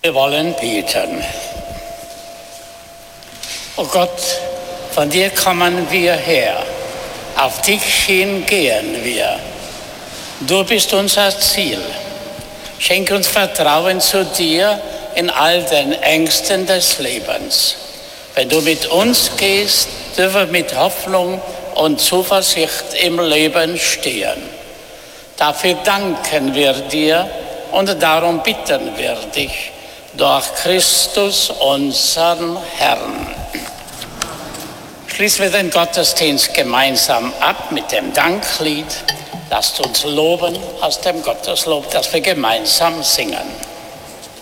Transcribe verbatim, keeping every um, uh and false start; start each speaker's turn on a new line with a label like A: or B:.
A: Wir wollen beten. O Gott, von dir kommen wir her, auf dich hin gehen wir. Du bist unser Ziel. Schenk uns Vertrauen zu dir in all den Ängsten des Lebens. Wenn du mit uns gehst, dürfen wir mit Hoffnung und Zuversicht im Leben stehen. Dafür danken wir dir und darum bitten wir dich, durch Christus, unseren Herrn. Schließen wir den Gottesdienst gemeinsam ab mit dem Danklied. Lasst uns loben aus dem Gotteslob, das wir gemeinsam singen.